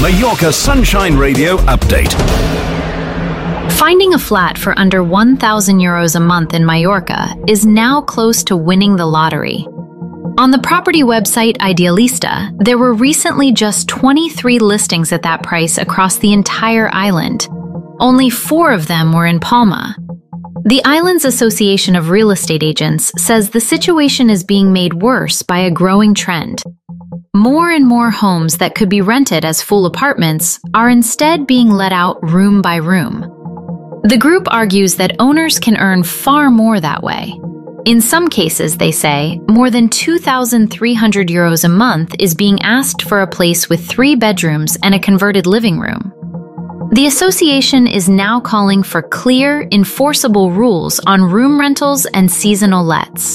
Mallorca Sunshine Radio update. Finding a flat for under 1,000 euros a month in Mallorca is now close to winning the lottery. On the property website Idealista, there were recently just 23 listings at that price across the entire island. Only 4 of them were in Palma. The island's Association of Real Estate Agents says the situation is being made worse by a growing trend. More and more homes that could be rented as full apartments are instead being let out room by room. The group argues that owners can earn far more that way. In some cases, they say, more than 2,300 euros a month is being asked for a place with 3 bedrooms and a converted living room. The association is now calling for clear, enforceable rules on room rentals and seasonal lets.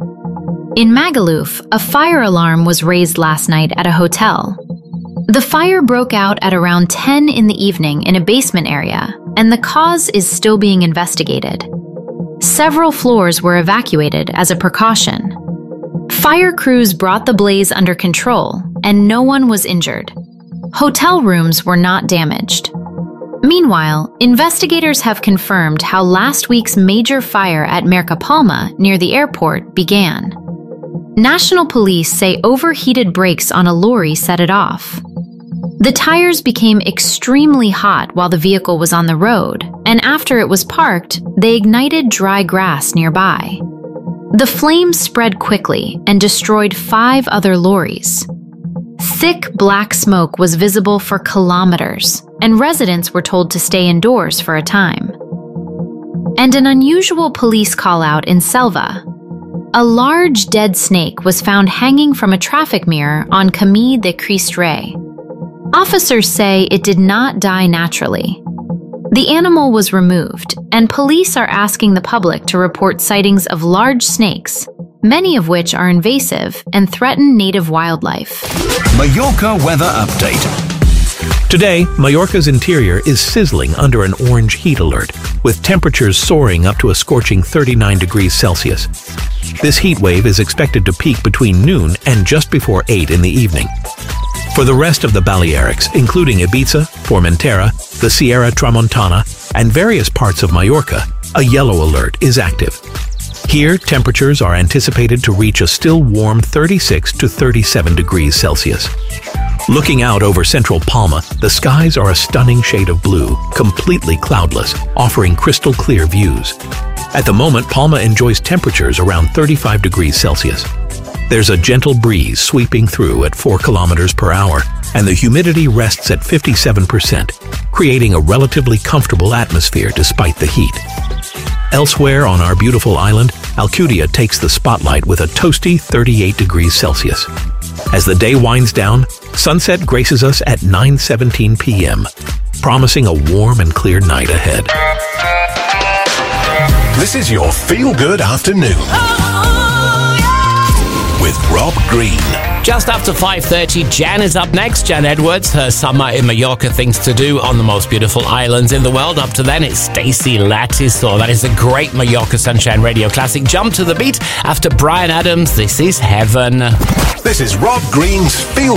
In Magaluf, a fire alarm was raised last night at a hotel. The fire broke out at around 10 in the evening in a basement area, and the cause is still being investigated. Several floors were evacuated as a precaution. Fire crews brought the blaze under control, and no one was injured. Hotel rooms were not damaged. Meanwhile, investigators have confirmed how last week's major fire at Mercapalma near the airport began. National police say overheated brakes on a lorry set it off. The tires became extremely hot while the vehicle was on the road, and after it was parked, they ignited dry grass nearby. The flames spread quickly and destroyed 5 other lorries. Thick black smoke was visible for kilometers, and residents were told to stay indoors for a time. And an unusual police call-out in Selva. A large dead snake was found hanging from a traffic mirror on Camí de Crist Rei. Officers say it did not die naturally. The animal was removed, and police are asking the public to report sightings of large snakes, many of which are invasive and threaten native wildlife. Mallorca weather update. Today, Mallorca's interior is sizzling under an orange heat alert, with temperatures soaring up to a scorching 39 degrees Celsius. This heat wave is expected to peak between noon and just before 8 in the evening. For the rest of the Balearics, including Ibiza, Formentera, the Sierra Tramontana, and various parts of Mallorca, a yellow alert is active. Here, temperatures are anticipated to reach a still warm 36 to 37 degrees Celsius. Looking out over central Palma, the skies are a stunning shade of blue, completely cloudless, offering crystal clear views. At the moment, Palma enjoys temperatures around 35 degrees Celsius. There's a gentle breeze sweeping through at 4 kilometers per hour, and the humidity rests at 57%, creating a relatively comfortable atmosphere despite the heat. Elsewhere on our beautiful island, Alcudia takes the spotlight with a toasty 38 degrees Celsius. As the day winds down, sunset graces us at 9:17 p.m., promising a warm and clear night ahead. This is your feel-good afternoon with Rob Green. Just after 5:30, Jan is up next. Jan Edwards, her Summer in Mallorca things to do on the most beautiful islands in the world. Up to then, it's Stacey Lattisaw. That is a great Mallorca Sunshine Radio classic. Jump to the beat after Bryan Adams. This is Heaven. This is Rob Green's Feel